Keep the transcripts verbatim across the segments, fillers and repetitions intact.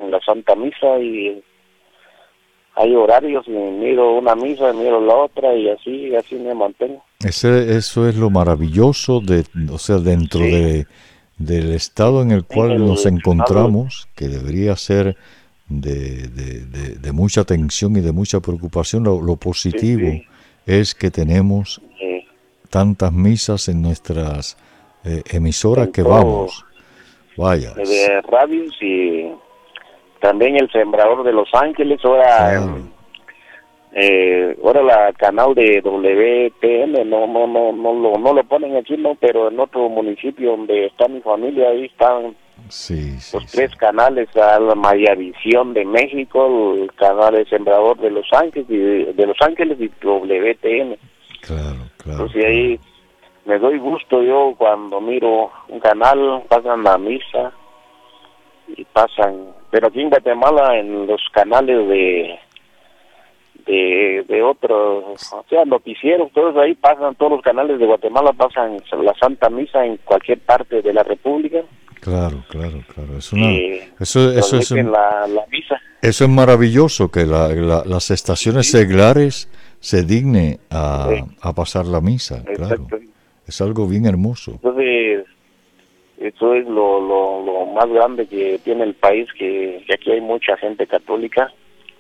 la Santa Misa y hay horarios, y miro una misa, miro la otra y así, así me mantengo. Ese, eso es lo maravilloso, de, o sea, dentro Sí. de del estado en el cual el, nos encontramos, que debería ser de, de, de, de mucha tensión y de mucha preocupación, lo, lo positivo sí, sí. es que tenemos Sí. tantas misas en nuestras eh, emisoras En que todo, vamos. Vaya. de radios y también el Sembrador de Los Ángeles, ahora Claro. en, eh, ahora la canal de W T M no no no no lo no lo ponen aquí, no, pero en otro municipio donde está mi familia, ahí están Sí, sí, los sí. tres canales, a la Mayavisión de México, el canal de Sembrador de Los Ángeles y de, de Los Ángeles y W T M. Claro, claro. Entonces ahí me doy gusto yo cuando miro un canal, pasan la misa y pasan, pero aquí en Guatemala en los canales de de, de otros, o sea, noticieros, todos ahí pasan, todos los canales de Guatemala pasan la Santa Misa en cualquier parte de la República. Claro, claro, claro. Es una, Eh, eso, eso es un, la, la misa. Eso es maravilloso, que la, la, las estaciones Sí. seglares se digne a, Sí. a pasar la misa, claro. Exacto. Es algo bien hermoso. Entonces, eso es lo, lo, lo más grande que tiene el país, que, que aquí hay mucha gente católica.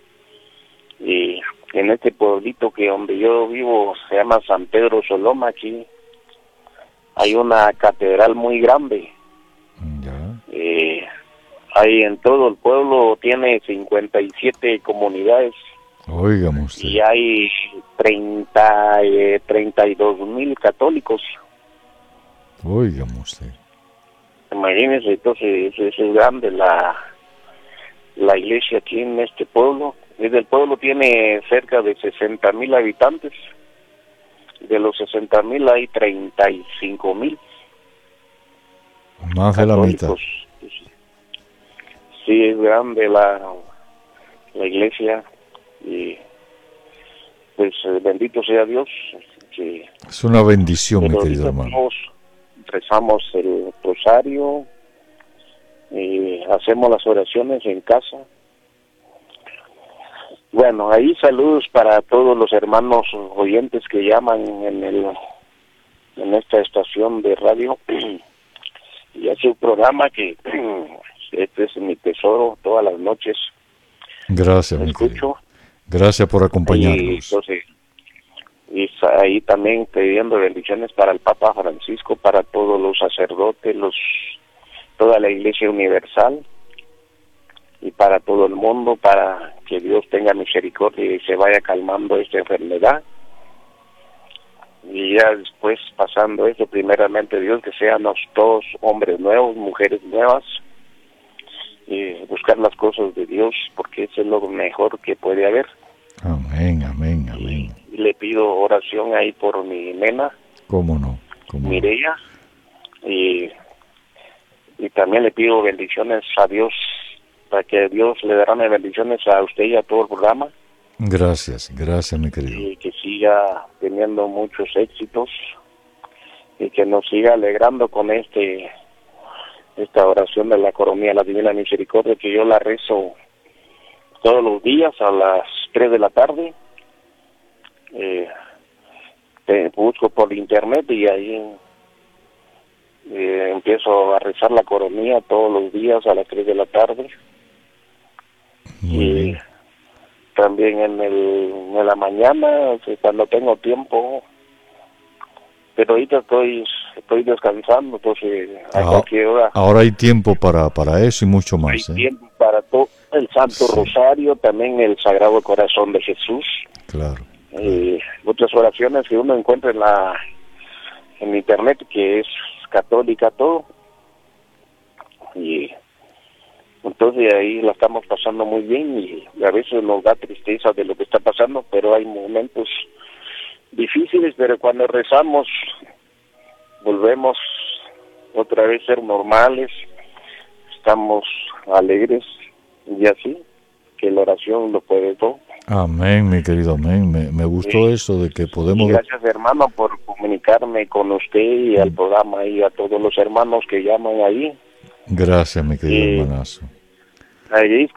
Y en este pueblito que donde yo vivo se llama San Pedro Soloma, aquí hay una catedral muy grande. Ya. Eh, hay en todo el pueblo, tiene cincuenta y siete comunidades. Óigame usted. Y hay treinta, eh, treinta y dos mil católicos. Óigame usted. Imagínense, entonces eso, eso es grande la, la iglesia aquí en este pueblo. Desde el pueblo tiene cerca de sesenta mil habitantes. De los sesenta mil hay treinta y cinco mil. Más de la mitad. Sí, es grande la, la iglesia y pues bendito sea Dios. Que, es una bendición, mi querido ahorita hermano. Todos rezamos el rosario y hacemos las oraciones en casa. Bueno, ahí saludos para todos los hermanos oyentes que llaman en el en esta estación de radio y hace un programa que este es mi tesoro todas las noches. Gracias, mi escucho. querido. Gracias por acompañarnos. Y, entonces, y ahí también pidiendo bendiciones para el Papa Francisco, para todos los sacerdotes, los toda la Iglesia Universal y para todo el mundo, para que Dios tenga misericordia y se vaya calmando esta enfermedad. Y ya después, pasando eso, primeramente Dios, que seamos todos hombres nuevos, mujeres nuevas, y buscar las cosas de Dios, porque eso es lo mejor que puede haber. Amén, amén, amén. Y, y le pido oración ahí por mi nena, ¿Cómo no? ¿Cómo Mireya, no? y, y también le pido bendiciones a Dios, para que Dios le dará bendiciones a usted y a todo el programa. Gracias, gracias, mi querido. Y que siga teniendo muchos éxitos y que nos siga alegrando con este esta oración de la coronilla, la Divina Misericordia, que yo la rezo todos los días a las tres de la tarde. Eh, te busco por internet y ahí eh, empiezo a rezar la coronilla todos los días a las tres de la tarde. Muy y bien. También en, el, en la mañana, o sea, cuando tengo tiempo, pero ahorita estoy estoy descansando, entonces a Ah, cualquier hora ahora hay tiempo para, para eso y mucho más. hay ¿eh? tiempo para todo el Santo Sí. Rosario, también el Sagrado Corazón de Jesús, Claro. y otras oraciones que uno encuentra en la en internet, que es católica todo, y entonces ahí la estamos pasando muy bien y a veces nos da tristeza de lo que está pasando, pero hay momentos difíciles, pero cuando rezamos volvemos otra vez a ser normales, estamos alegres y así, que la oración lo puede todo. Amén, mi querido, amén. Me, me gustó Sí. eso de que podemos... Y gracias, hermano, por comunicarme con usted y al programa y a todos los hermanos que llaman ahí. Gracias, mi querido Sí. hermanazo. Ahí